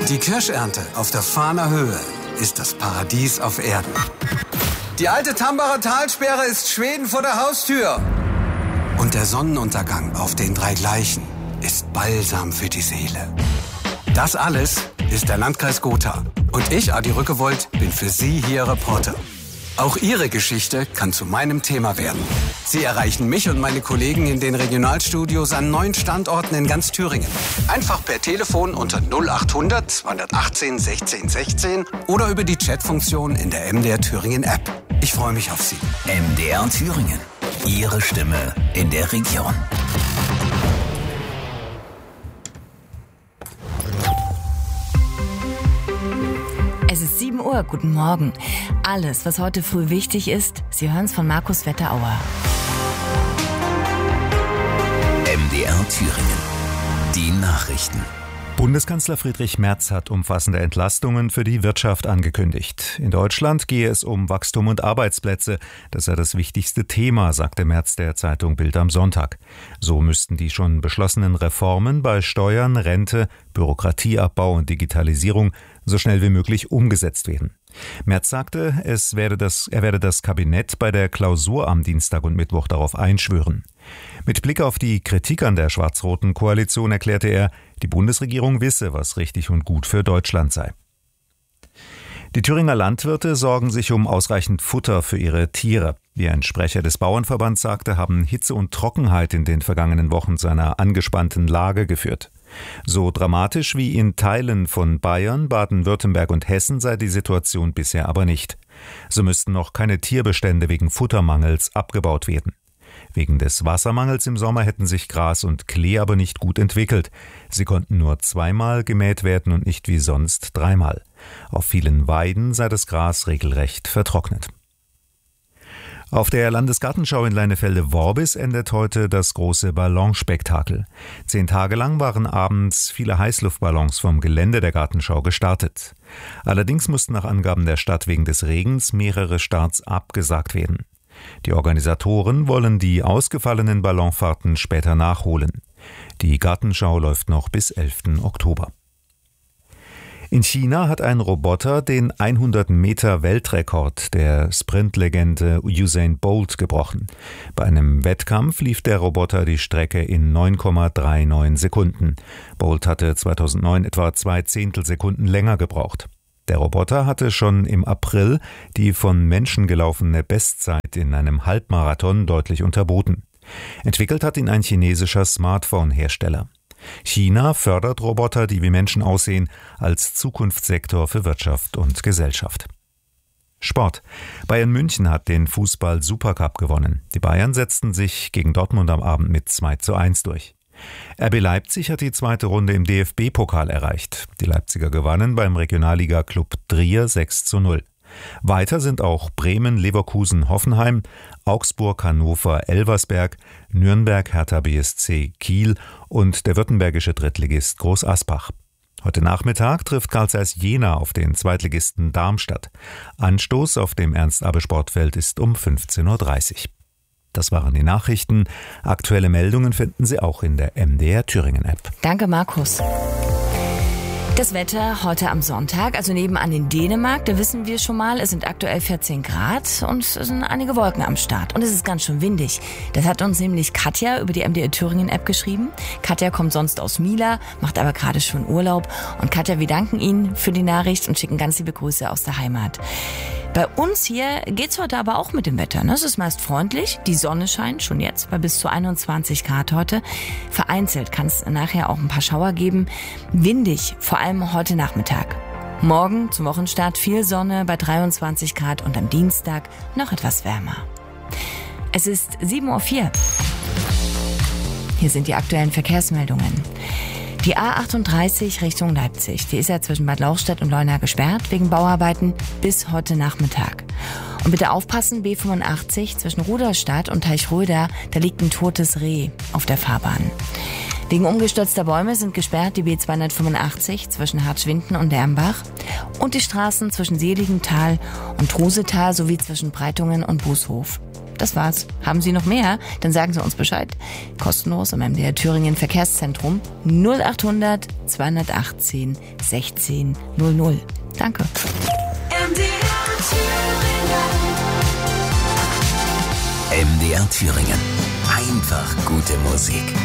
Die Kirschernte auf der Fahner Höhe ist das Paradies auf Erden. Die alte Tambacher Talsperre ist Schweden vor der Haustür. Und der Sonnenuntergang auf den 3 Gleichen ist Balsam für die Seele. Das alles ist der Landkreis Gotha. Und ich, Adi Rückewold, bin für Sie hier Reporter. Auch Ihre Geschichte kann zu meinem Thema werden. Sie erreichen mich und meine Kollegen in den Regionalstudios an 9 Standorten in ganz Thüringen. Einfach per Telefon unter 0800 218 16 16 oder über die Chatfunktion in der MDR Thüringen App. Ich freue mich auf Sie. MDR Thüringen. Ihre Stimme in der Region. Es ist 7 Uhr, guten Morgen. Alles, was heute früh wichtig ist, Sie hören es von Markus Wetterauer. MDR Thüringen. Die Nachrichten. Bundeskanzler Friedrich Merz hat umfassende Entlastungen für die Wirtschaft angekündigt. In Deutschland gehe es um Wachstum und Arbeitsplätze. Das sei das wichtigste Thema, sagte Merz der Zeitung Bild am Sonntag. So müssten die schon beschlossenen Reformen bei Steuern, Rente, Bürokratieabbau und Digitalisierung so schnell wie möglich umgesetzt werden. Merz sagte, er werde das Kabinett bei der Klausur am Dienstag und Mittwoch darauf einschwören. Mit Blick auf die Kritik an der schwarz-roten Koalition erklärte er, die Bundesregierung wisse, was richtig und gut für Deutschland sei. Die Thüringer Landwirte sorgen sich um ausreichend Futter für ihre Tiere. Wie ein Sprecher des Bauernverbands sagte, haben Hitze und Trockenheit in den vergangenen Wochen zu einer angespannten Lage geführt. So dramatisch wie in Teilen von Bayern, Baden-Württemberg und Hessen sei die Situation bisher aber nicht. So müssten noch keine Tierbestände wegen Futtermangels abgebaut werden. Wegen des Wassermangels im Sommer hätten sich Gras und Klee aber nicht gut entwickelt. Sie konnten nur 2-mal gemäht werden und nicht wie sonst 3-mal. Auf vielen Weiden sei das Gras regelrecht vertrocknet. Auf der Landesgartenschau in Leinefelde-Worbis endet heute das große Ballonspektakel. 10 Tage lang waren abends viele Heißluftballons vom Gelände der Gartenschau gestartet. Allerdings mussten nach Angaben der Stadt wegen des Regens mehrere Starts abgesagt werden. Die Organisatoren wollen die ausgefallenen Ballonfahrten später nachholen. Die Gartenschau läuft noch bis 11. Oktober. In China hat ein Roboter den 100-Meter-Weltrekord der Sprintlegende Usain Bolt gebrochen. Bei einem Wettkampf lief der Roboter die Strecke in 9,39 Sekunden. Bolt hatte 2009 etwa 2 Zehntelsekunden länger gebraucht. Der Roboter hatte schon im April die von Menschen gelaufene Bestzeit in einem Halbmarathon deutlich unterboten. Entwickelt hat ihn ein chinesischer Smartphone-Hersteller. China fördert Roboter, die wie Menschen aussehen, als Zukunftssektor für Wirtschaft und Gesellschaft. Sport. Bayern München hat den Fußball-Supercup gewonnen. Die Bayern setzten sich gegen Dortmund am Abend mit 2:1 durch. RB Leipzig hat die 2. Runde im DFB-Pokal erreicht. Die Leipziger gewannen beim Regionalliga-Club Trier 6:0. Weiter sind auch Bremen, Leverkusen, Hoffenheim, Augsburg, Hannover, Elversberg, Nürnberg, Hertha BSC, Kiel und der württembergische Drittligist Groß Asbach. Heute Nachmittag trifft Carl Zeiss Jena auf den Zweitligisten Darmstadt. Anstoß auf dem Ernst-Abbe-Sportfeld ist um 15:30 Uhr. Das waren die Nachrichten. Aktuelle Meldungen finden Sie auch in der MDR Thüringen App. Danke, Markus. Das Wetter heute am Sonntag, also nebenan in Dänemark, da wissen wir schon mal, es sind aktuell 14 Grad und es sind einige Wolken am Start. Und es ist ganz schön windig. Das hat uns nämlich Katja über die MDR Thüringen App geschrieben. Katja kommt sonst aus Mila, macht aber gerade schon Urlaub. Und Katja, wir danken Ihnen für die Nachricht und schicken ganz liebe Grüße aus der Heimat. Bei uns hier geht's heute aber auch mit dem Wetter. Es ist meist freundlich, die Sonne scheint schon jetzt bei bis zu 21 Grad heute. Vereinzelt kann es nachher auch ein paar Schauer geben. Windig, vor allem heute Nachmittag. Morgen zum Wochenstart viel Sonne bei 23 Grad und am Dienstag noch etwas wärmer. Es ist 7:04 Uhr. Hier sind die aktuellen Verkehrsmeldungen. Die A38 Richtung Leipzig, die ist ja zwischen Bad Lauchstädt und Leuna gesperrt wegen Bauarbeiten bis heute Nachmittag. Und bitte aufpassen, B85 zwischen Ruderstadt und Teichröder, da liegt ein totes Reh auf der Fahrbahn. Wegen umgestürzter Bäume sind gesperrt die B285 zwischen Hartschwinden und Dermbach und die Straßen zwischen Seligenthal und Trusetal sowie zwischen Breitungen und Bußhof. das war's. Haben Sie noch mehr? Dann sagen Sie uns Bescheid. Kostenlos im MDR Thüringen Verkehrszentrum 0800 218 16 00. Danke. MDR Thüringen. Einfach gute Musik.